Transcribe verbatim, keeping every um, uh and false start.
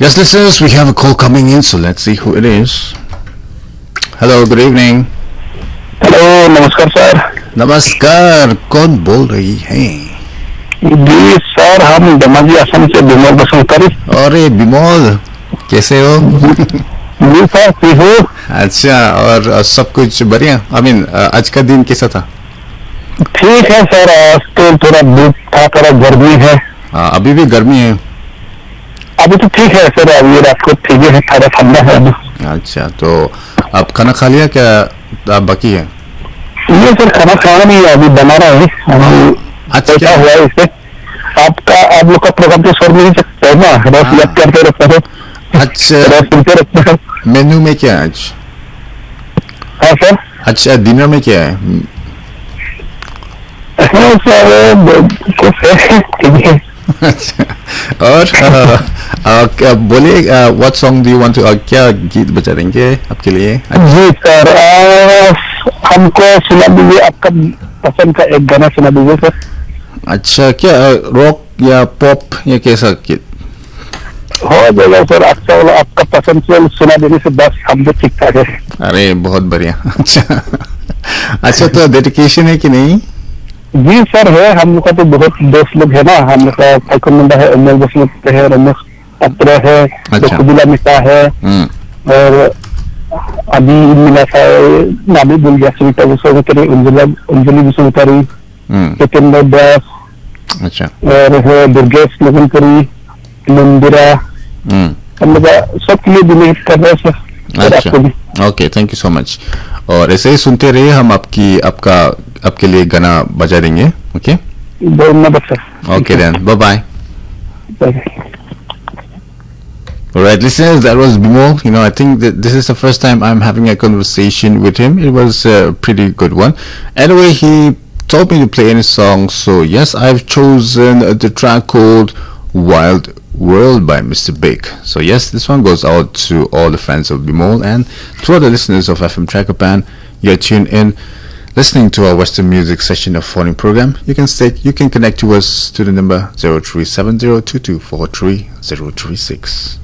Yes, listeners, we have a call coming in, so let's see who it is. Hello, good evening. Hello नमस्कार sir. नमस्कार, कौन बोल रही है? जी sir, हम दमाजी असम से विमल बसंतरी. अरे विमल, कैसे हो? जी सर, ठीक हो? अच्छा, और सब कुछ बढ़िया? आई मीन आज का दिन कैसा था? ठीक है सर, आज तो थोड़ा धूप था, थोड़ा गर्मी है. आ, अभी भी गर्मी है? अभी तो ठीक है सर, अभी रात को ठीक है, थोड़ा ठंडा है अभी. अच्छा, तो आप खाना खा लिया क्या? आप बाकी है? ये सर खाना खाना नहीं है, अभी बना रहा है. अच्छा, क्या हुआ है इससे? आपका आप लोग का प्रोग्राम तो छोड़ नहीं सकते है ना, रोज याद करते रहते हो. अच्छा, रोज सुनते रहते हो. मेन्यू में क्या है आज? हाँ सर. अच्छा, डिनर में क्या है? हाँ सर, कुछ है, ठीक है. अच्छा, और आ, आ, क्या बोलिए, what song do you want to, क्या गीत बजा देंगे आपके लिए? जी सर, हमको सुना दीजिए, आपका पसंद का एक गाना सुना दीजिए सर. अच्छा, क्या रॉक या पॉप या कैसा गीत? हो जाएगा सर, अच्छा वाला आपका पसंद से सुना देने से बस हम तो ठीक ठाक है. अरे बहुत बढ़िया. अच्छा अच्छा, तो डेडिकेशन है कि नहीं? जी सर है, हम लोग का तो बहुत दोस्त लोग है ना. हम लोग का फाइकन नंबर है, उमर बसंत है, रमेश अत्र है, अच्छा. कुबिला मिश्रा है, और अभी मिला था नामी भूल गया, सुनीता विश्वकरी, अंजलि विश्वकरी, जितेंद्र दास. अच्छा, और है दुर्गेश लगनकरी, मंदिरा. हम लोग सबके लिए डोनेट कर रहे हैं सर. अच्छा, okay, thank you so much. और ऐसे ही सुनते रहिए, हम आपकी आपका आपके लिए गाना बजा देंगे. ओके, धन्यवाद sir. Okay then, bye bye. Bye. All right, listeners, that was Bimal. You know, I think that this is the first time I'm having a conversation with him. It was a pretty good one. Anyway, he told me to play any song, so yes, I've chosen the track called Wild World by Mister Big. So yes, this one goes out to all the fans of Bimal and to all the listeners of F M Tracker Band. You're tuned in, listening to our Western music session of phoning program. You can stay, you can connect to us to the number zero three seven zero two two four three zero three six.